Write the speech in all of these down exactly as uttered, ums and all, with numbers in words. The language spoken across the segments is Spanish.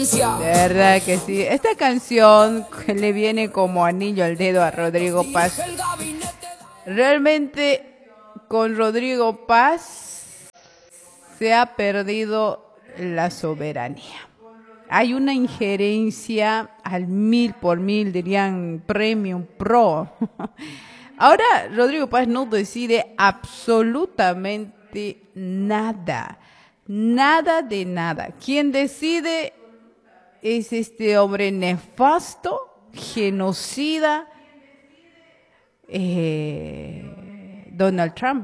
De verdad que sí. Esta canción le viene como anillo al dedo a Rodrigo Paz. Realmente con Rodrigo Paz se ha perdido la soberanía. Hay una injerencia al mil por mil, dirían Premium Pro. Ahora Rodrigo Paz no decide absolutamente nada. Nada de nada. Quien decide es este hombre nefasto, genocida, eh, Donald Trump.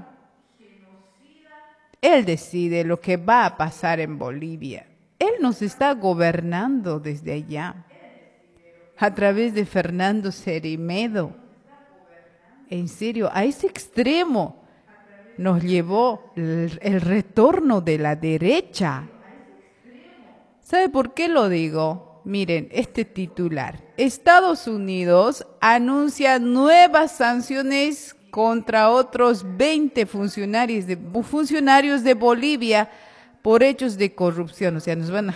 Él decide lo que va a pasar en Bolivia. Él nos está gobernando desde allá, a través de Fernando Cermedo. En serio, a ese extremo nos llevó el, el retorno de la derecha. ¿Sabe por qué lo digo? Miren, este titular. Estados Unidos anuncia nuevas sanciones contra otros veinte funcionarios de, funcionarios de Bolivia por hechos de corrupción. O sea, nos van a...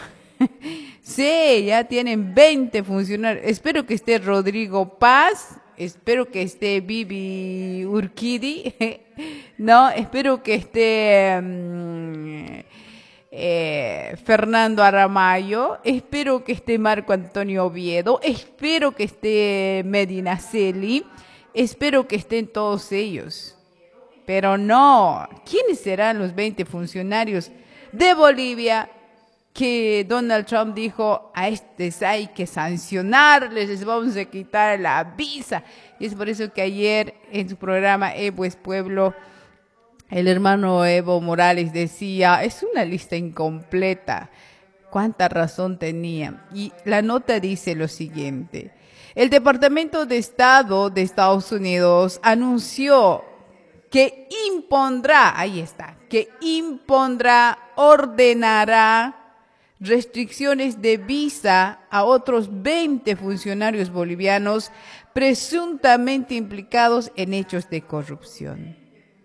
sí, ya tienen veinte funcionarios. Espero que esté Rodrigo Paz, espero que esté Bibi Urquidi, no, espero que esté... Um, Eh, Fernando Aramayo, espero que esté Marco Antonio Oviedo, espero que esté Medinaceli, espero que estén todos ellos. Pero no, ¿quiénes serán los veinte funcionarios de Bolivia que Donald Trump dijo a estos hay que sancionarles, les vamos a quitar la visa? Y es por eso que ayer en su programa Evo es Pueblo, el hermano Evo Morales decía, es una lista incompleta. ¿Cuánta razón tenía? Y la nota dice lo siguiente. El Departamento de Estado de Estados Unidos anunció que impondrá, ahí está, que impondrá, ordenará restricciones de visa a otros veinte funcionarios bolivianos presuntamente implicados en hechos de corrupción.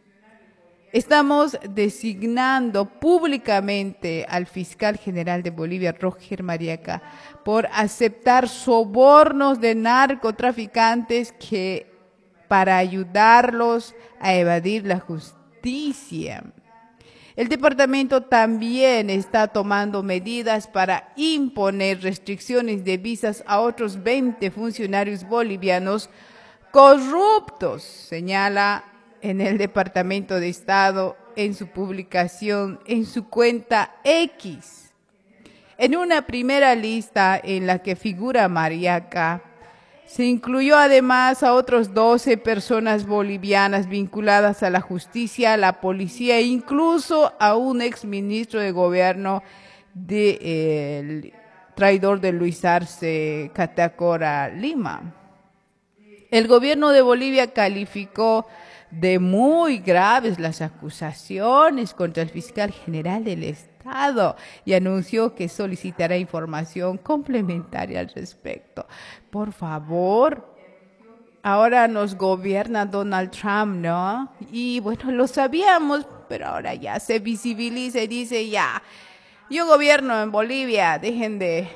Estamos designando públicamente al fiscal general de Bolivia, Roger Mariaca, por aceptar sobornos de narcotraficantes que para ayudarlos a evadir la justicia. El departamento también está tomando medidas para imponer restricciones de visas a otros veinte funcionarios bolivianos corruptos, señala en el Departamento de Estado en su publicación en su cuenta X. En una primera lista en la que figura Mariaca, se incluyó además a otros doce personas bolivianas vinculadas a la justicia, a la policía e incluso a un exministro de gobierno de, eh, el traidor de Luis Arce Catacora Lima. El gobierno de Bolivia calificó de muy graves las acusaciones contra el fiscal general del Estado y anunció que solicitará información complementaria al respecto. Por favor, ahora nos gobierna Donald Trump, ¿no? Y bueno, lo sabíamos, pero ahora ya se visibiliza y dice ya, yo gobierno en Bolivia, dejen de...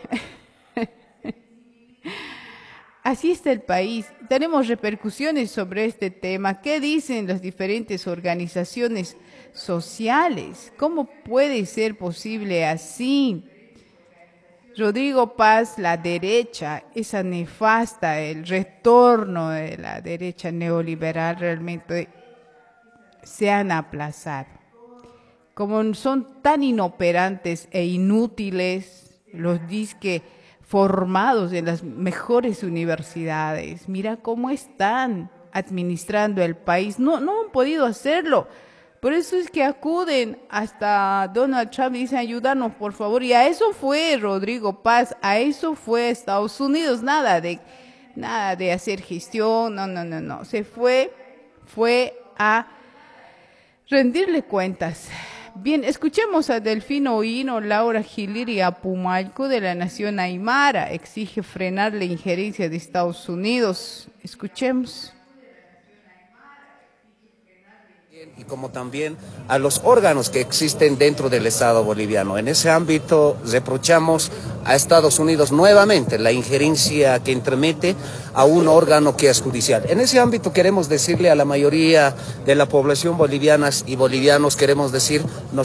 Así está el país. Tenemos repercusiones sobre este tema. ¿Qué dicen las diferentes organizaciones sociales? ¿Cómo puede ser posible así? Rodrigo Paz, la derecha, esa nefasta, el retorno de la derecha neoliberal realmente se han aplazado. Como son tan inoperantes e inútiles los disque formados en las mejores universidades. Mira cómo están administrando el país. No, no han podido hacerlo. Por eso es que acuden hasta Donald Trump y dicen, ayúdanos por favor. Y a eso fue Rodrigo Paz, a eso fue Estados Unidos. Nada de, nada de hacer gestión, no, no, no, no. Se fue, fue a rendirle cuentas. Bien, escuchemos a Delfino Hino, Laura Giliri Apumalco de la Nación Aymara. Exige frenar la injerencia de Estados Unidos. Escuchemos. Y como también a los órganos que existen dentro del Estado boliviano. En ese ámbito reprochamos a Estados Unidos nuevamente la injerencia que entremete a un órgano que es judicial. En ese ámbito queremos decirle a la mayoría de la población boliviana y bolivianos, queremos decir, nos